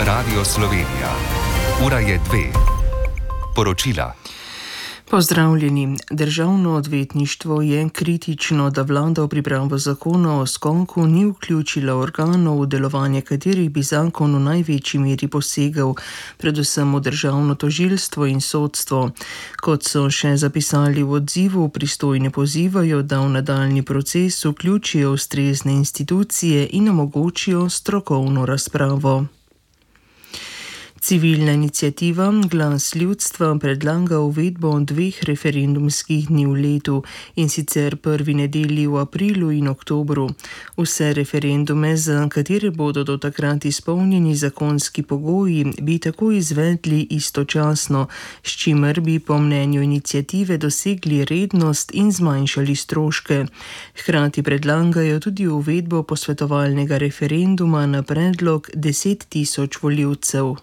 Radio Slovenija. Ura je 2. Poročila. Pozdravljeni. Državno odvetništvo je kritično, da vlada v pripravo zakona o skonku ni vključila organov, v delovanje katerih bi zakon v največji meri posegal, predvsem v državno tožilstvo in sodstvo. Kot so še zapisali v odzivu, pristojni pozivajo, da v nadaljnji proces vključijo ustrezne institucije in omogočijo strokovno razpravo. Civilna iniciativa Glas ljudstva predlaga uvedbo 2 referendumskih dni v letu, in sicer prvi nedelji v aprilu in oktobru. Vse referendume, za katere bodo do takrat izpolnjeni zakonski pogoji, bi tako izvedli istočasno, s čimer bi po mnenju iniciative dosegli rednost in zmanjšali stroške. Hkrati predlagajo tudi uvedbo posvetovalnega referenduma na predlog 10.000 volivcev.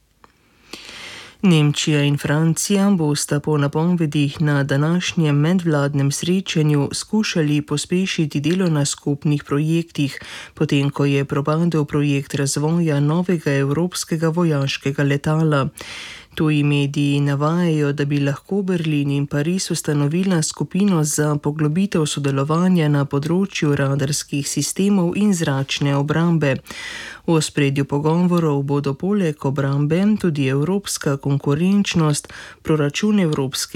Nemčija in Francija bosta po napovedih na današnjem medvladnem srečanju skušali pospešiti delo na skupnih projektih, potem ko je propadel projekt razvoja novega evropskega vojaškega letala. Tuji mediji navajajo, da bi lahko Berlin in Pariz ustanovila skupino za poglobitev sodelovanja na področju radarskih sistemov in zračne obrambe. V ospredju pogovorov bodo poleg obrambe tudi evropska konkurenčnost, proračun Evropske